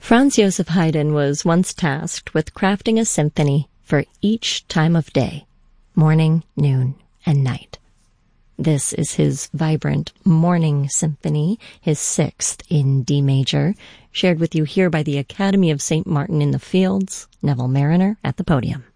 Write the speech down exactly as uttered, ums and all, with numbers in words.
Franz Joseph Haydn was once tasked with crafting a symphony for each time of day, morning, noon, and night. This is his vibrant Morning Symphony, his sixth in D major, shared with you here by the Academy of Saint Martin in the Fields, Neville Marriner at the podium.